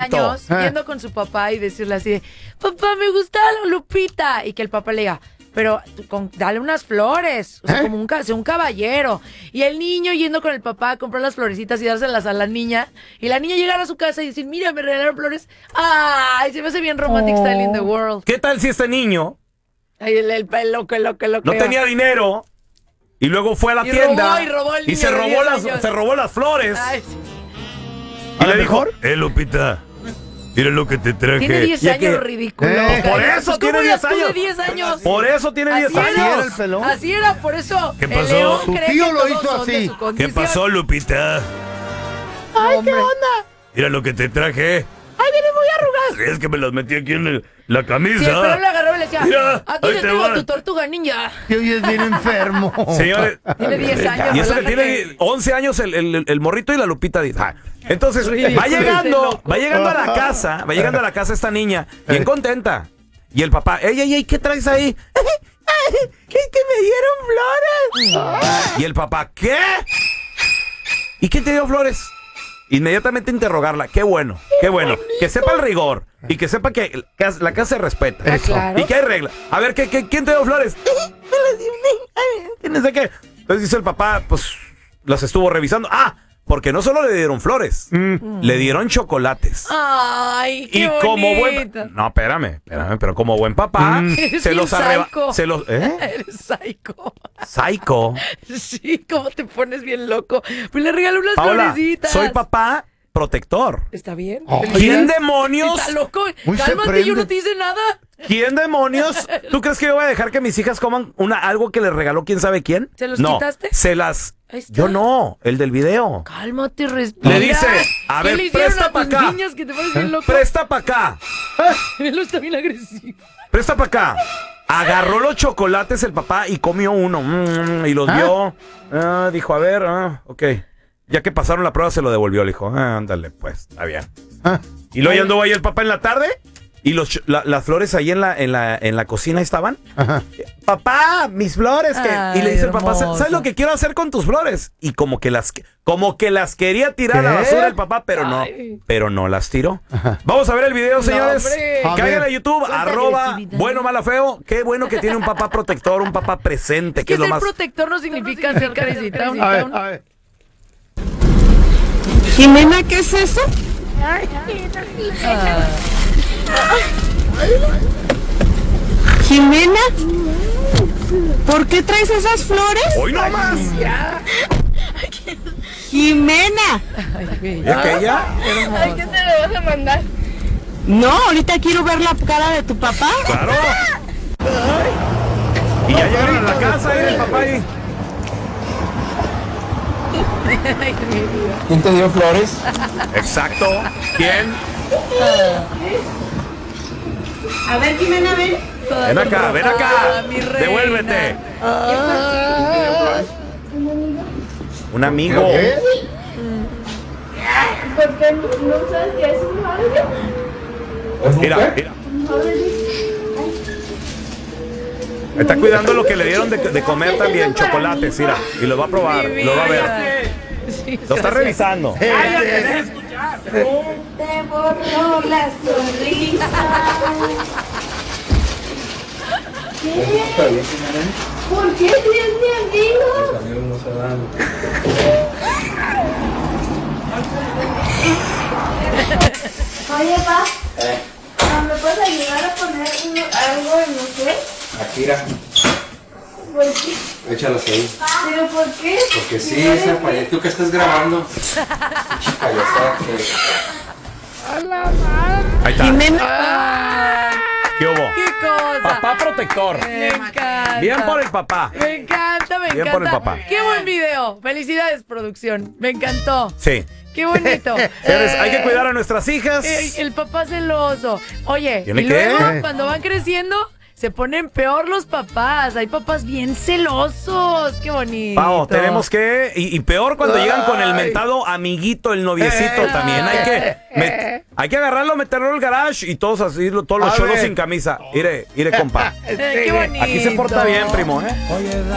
años yendo con su papá y decirle así de, papá, me gusta la Lupita. Y que el papá le diga, pero dale unas flores, o sea, como un caballero. Y el niño yendo con el papá a comprar las florecitas y dárselas a la niña. Y la niña llegar a su casa y decir, mira, me regalaron flores. ¡Ay! Se me hace bien romantic style in the world. ¿Qué tal si este niño lo que no tenía dinero y luego fue a la tienda robó el niño y se robó las flores? Ay, y le dijo, Lupita, mira lo que te traje. tiene 10 años, ridículo. Por eso tiene 10 años. 10 años. Por eso tiene 10 años. Así era el pelón. Así era, por eso. ¿Qué pasó? El león Tu cree tío que lo todos hizo son de así. su ¿Qué condición. pasó, Lupita? Ay, ¿qué onda? Mira lo que te traje. Ay, viene muy arrugado. Es que me las metí aquí en la camisa. Sí, pero le agarró y le decía, Mira, aquí ahí te te tengo va. tu tortuga ninja. Que hoy es bien enfermo. Señores, Tiene 10 años. y eso que relájate. tiene 11 años el morrito y la Lupita dice, entonces va llegando a la casa esta niña, bien contenta. Y el papá, ey, ¿qué traes ahí? Que me dieron flores. Y el papá, ¿qué? ¿Y quién te dio flores? Inmediatamente interrogarla, qué bueno, que sepa el rigor y que sepa que la casa se respeta. Claro. Y que hay reglas. A ver, ¿quién te dio flores? No sé qué. Entonces dice el papá, pues las estuvo revisando. Porque no solo le dieron flores, le dieron chocolates. Ay, qué Y como bonito. No, espérame, pero como buen papá, Eres se bien los arrebató. psycho. Eres psycho. Psycho. Sí, cómo te pones bien loco. Pues le regaló unas Paola, florecitas. soy papá protector. ¿Está bien? ¿Quién demonios? ¿Está loco? Uy, se Cálmate, prende. yo no te hice nada. ¿Quién demonios? ¿Tú crees que yo voy a dejar que mis hijas coman algo que les regaló quién sabe quién? ¿Se los no, quitaste? Ahí está. Yo no, el del video. Cálmate, respira. Le dice, a ver, ¿qué le hicieron presta a pa' tus acá. niñas que te pones bien loco? Presta para acá. Él está bien agresivo. Presta para acá. Agarró los chocolates el papá y comió uno. Y los vio. Dijo, a ver, ok. Ya que pasaron la prueba se lo devolvió. Le dijo, ándale, pues, está bien. Y luego ya anduvo ahí el papá en la tarde. Y las flores ahí en la cocina estaban. Ajá. Papá, mis flores. Y le dice el papá, hermoso. ¿sabes lo que quiero hacer con tus flores? Y como que las quería tirar a la ¿Qué? basura el papá, pero no las tiró. Vamos a ver el video, señores. hombre. A Caigan ver. a YouTube, Cuánta @ agresividad. bueno, mala, feo. Qué bueno que tiene un papá protector, un papá presente, que Que es lo ser más. protector no significa ser carecita. A ver. Jimena, ¿qué es eso? Jimena, ¿por qué traes esas flores? ¡Hoy no más! Jimena. ¿Y aquella? ¿A quién te lo vas a mandar? No, ahorita quiero ver la cara de tu papá. ¡Claro! Y ya llegaron a la casa, el papá ahí. ¿Quién te dio flores? Exacto. ¿Quién? A ver, Jimena, ven. Ven acá. mi reina. Devuélvete. Un amigo. ¿Qué? ¿Por qué no sabes que es un novio? Mira. Está cuidando lo que le dieron de comer también, chocolates, mira. Y lo va a probar, lo va a ver. Sí, Lo está revisando. Te borró la sonrisa. ¿Por qué? Si es mi amigo. Oye, pa. ¿Me puedes ayudar a poner algo en los pies? Akira, ¿Por qué? échalas ahí. ¿Pero por qué? Porque sí, esa payasada. ¿Tú qué estás grabando? Payasada que... Ahí está. Jimena. ¿Qué hubo? ¿Qué cosa? Papá protector. Me encanta. Bien por el papá. Me encanta, me Bien encanta. por el papá. Qué buen video. Felicidades, producción. Me encantó. Sí. Qué bonito. Señores, hay que cuidar a nuestras hijas. El papá celoso. Oye, y ¿Tiene luego qué? cuando van creciendo se ponen peor los papás. Hay papás bien celosos. Qué bonito. Pao, tenemos que... Y peor cuando llegan con el mentado amiguito, el noviecito también. Hay que agarrarlo, meterlo al garage y todos así, todos los A cholos ver. sin camisa. Ire, compa. Qué bonito. Aquí se porta bien, primo, ¿eh?